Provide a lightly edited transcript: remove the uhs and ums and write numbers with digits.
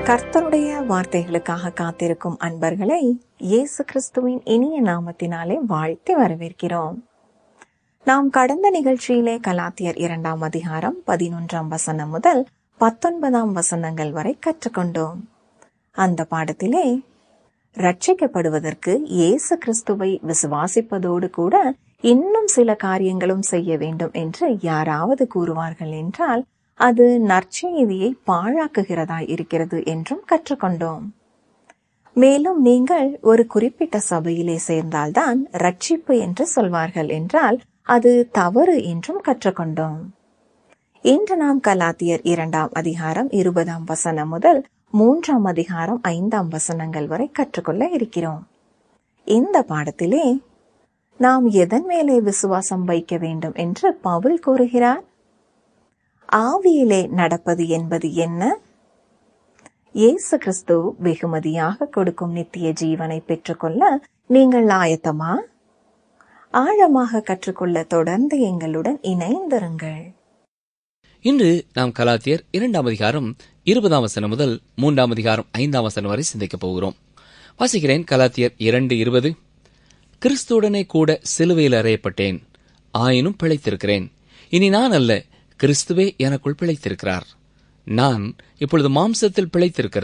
கர்த்தருடைய வார்த்தைகளுக்காக காத்திருக்கும் அன்பர்களை இயேசு கிறிஸ்துவின் இனிய நாமத்தினாலே வாழ்த்தி வரவேற்கிறோம். நாம் கடந்த நிகழ்ச்சியிலே கலாத்தியர் 2ஆம் அதிகாரம் 11ஆம் வசனம் முதல் 19ஆம் வசனங்கள் வரை கற்றுக்கொண்டோம். அந்த பாடத்திலே ரட்சிக்கப்படுவதற்கு இயேசு கிறிஸ்துவை விசுவாசிப்பதோடு கூட இன்னும் சில காரியங்களும் செய்ய வேண்டும் என்று யாராவது கூறுவார்கள் என்றால் அது நற்செய்தியை பாழாக்குகிறதாய் இருக்கிறது என்றும் கற்றுக்கொண்டோம். மேலும் நீங்கள் ஒரு குறிப்பிட்ட சபையிலே சேர்ந்தால்தான் ரட்சிப்பு என்று சொல்வார்கள் என்றால் அது தவறு என்றும் கற்றுக்கொண்டோம். இன்று நாம் கலாத்தியர் 2ஆம் அதிகாரம் 20ஆம் வசனம் முதல் 3ஆம் அதிகாரம் 5ஆம் வசனங்கள் வரை கற்றுக்கொள்ள இருக்கிறோம். இந்த பாடத்திலே நாம் எதன் மேலே விசுவாசம் வைக்க வேண்டும் என்று பவுல் கூறுகிறார்? ஆவியிலே நடப்பது என்பது என்ன? இயேசு கிறிஸ்து வெகுமதியாக கொடுக்கும் நித்திய ஜீவனை பெற்றுக்கொள்ள நீங்கள் ஆயத்தமா? ஆழமாக கற்றுக்கொள்ள தொடர்ந்து எங்களுடன் இணைந்திருங்கள். இன்று நாம் கலாத்தியர் 2ஆம் அதிகாரம் 20ஆம் வசனம் முதல் 3ஆம் அதிகாரம் 5ஆம் வசனம் வரை சிந்திக்கப் போகிறோம். வாசிக்கிறேன். கலாத்தியர் 2:20. கிறிஸ்துவுடனே கூட சிலுவையில் அறையப்பட்டேன், ஆயினும் பிழைத்திருக்கிறேன். இனி நான் அல்ல, கிறிஸ்துவே எனக்குள் பிழைத்திருக்கிறார். நான் இப்பொழுது மாம்சத்தில் பிழைத்திருக்கிறது